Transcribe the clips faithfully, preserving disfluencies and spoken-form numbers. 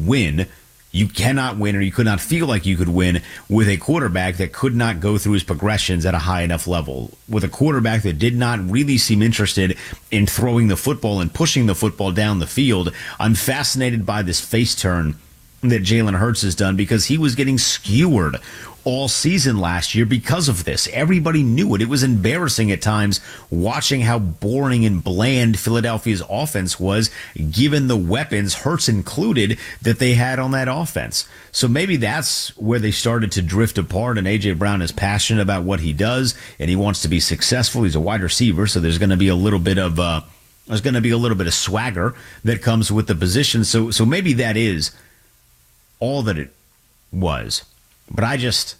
win. You cannot win, or you could not feel like you could win with a quarterback that could not go through his progressions at a high enough level, with a quarterback that did not really seem interested in throwing the football and pushing the football down the field. I'm fascinated by this face turn that Jalen Hurts has done, because he was getting skewered all season last year because of this. Everybody knew it. It was embarrassing at times watching how boring and bland Philadelphia's offense was, given the weapons, Hurts included, that they had on that offense. So maybe that's where they started to drift apart, and A J. Brown is passionate about what he does, and he wants to be successful. He's a wide receiver, so there's going to be a little bit of uh, there's going to be a little bit of swagger that comes with the position. So so maybe that is all that it was. But I just,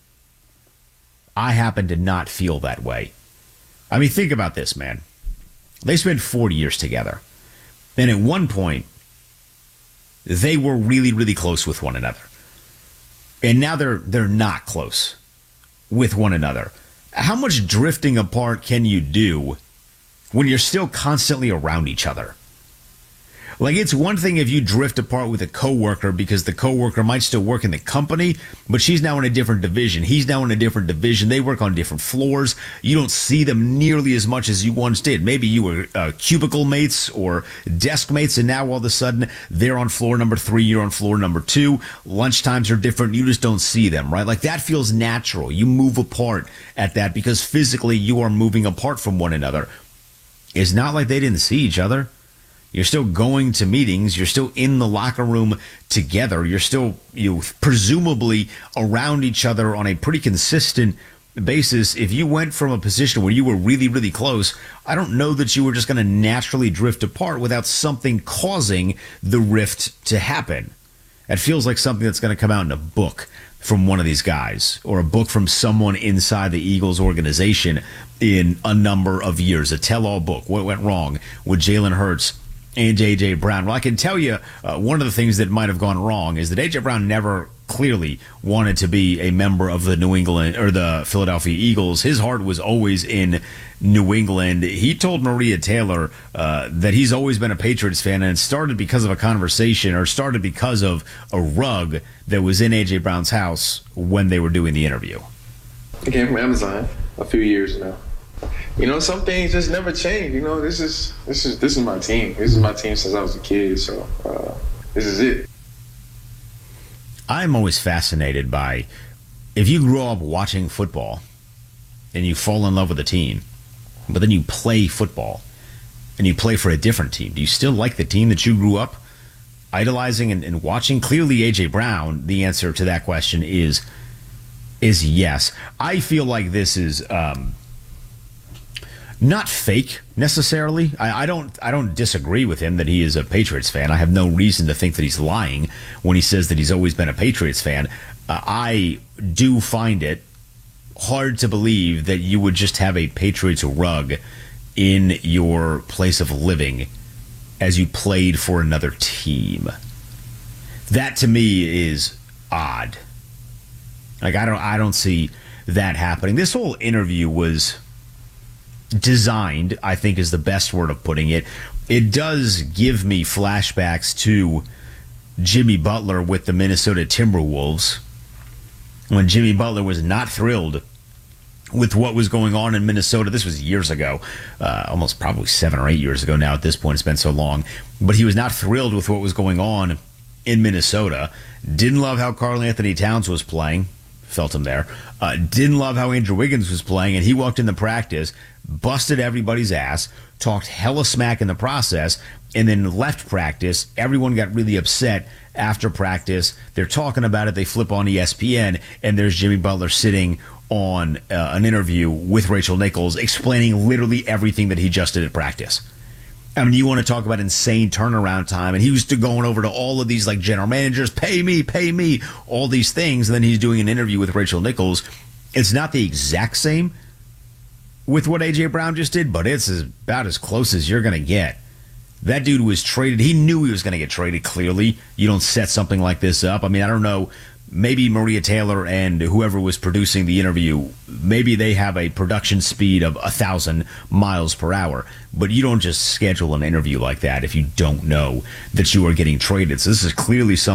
I happen to not feel that way. I mean, think about this, man. They spent forty years together. And at one point, they were really, really close with one another. And now they're they're not close with one another. How much drifting apart can you do when you're still constantly around each other? Like, it's one thing if you drift apart with a coworker because the coworker might still work in the company, but she's now in a different division. He's now in a different division. They work on different floors. You don't see them nearly as much as you once did. Maybe you were uh, cubicle mates or desk mates, and now all of a sudden they're on floor number three, you're on floor number two. Lunchtimes are different. You just don't see them, right? Like, that feels natural. You move apart at that because physically you are moving apart from one another. It's not like they didn't see each other. You're still going to meetings. You're still in the locker room together. You're still, you know, presumably around each other on a pretty consistent basis. If you went from a position where you were really, really close, I don't know that you were just going to naturally drift apart without something causing the rift to happen. It feels like something that's going to come out in a book from one of these guys, or a book from someone inside the Eagles organization in a number of years. A tell-all book. What went wrong with Jalen Hurts and A J. Brown? Well, I can tell you uh, one of the things that might have gone wrong is that A J. Brown never clearly wanted to be a member of the New England or the Philadelphia Eagles. His heart was always in New England. He told Maria Taylor uh, that he's always been a Patriots fan, and it started because of a conversation, or started because of a rug that was in A J. Brown's house when they were doing the interview. I came from Amazon a few years now. You know, some things just never change. You know, this is this is this is my team. This is my team since I was a kid. So uh, this is it. I'm always fascinated by, if you grow up watching football and you fall in love with a team, but then you play football and you play for a different team, do you still like the team that you grew up idolizing and, and watching? Clearly, A J. Brown, the answer to that question is is yes. I feel like this is um, not fake necessarily. I, I don't. I don't disagree with him that he is a Patriots fan. I have no reason to think that he's lying when he says that he's always been a Patriots fan. Uh, I do find it hard to believe that you would just have a Patriots rug in your place of living as you played for another team. That to me is odd. Like, I don't. I don't see that happening. This whole interview was designed, I think is the best word of putting it. It does give me flashbacks to Jimmy Butler with the Minnesota Timberwolves, when Jimmy Butler was not thrilled with what was going on in Minnesota. This was years ago, uh, almost probably seven or eight years ago now at this point. It's been so long. But he was not thrilled with what was going on in Minnesota. Didn't love how Karl Anthony Towns was playing. Felt him there. Uh, didn't love how Andrew Wiggins was playing, and he walked into practice, busted everybody's ass, talked hella smack in the process, and then left practice. Everyone got really upset after practice. They're talking about it. They flip on E S P N, and there's Jimmy Butler sitting on uh, an interview with Rachel Nichols explaining literally everything that he just did at practice. I mean, you want to talk about insane turnaround time, and he was going over to all of these like general managers, pay me, pay me, all these things, and then he's doing an interview with Rachel Nichols. It's not the exact same with what A J. Brown just did, but it's about as close as you're going to get. That dude was traded. He knew he was going to get traded, clearly. You don't set something like this up. I mean, I don't know. Maybe Maria Taylor and whoever was producing the interview, maybe they have a production speed of a thousand miles per hour. But you don't just schedule an interview like that if you don't know that you are getting traded. So this is clearly something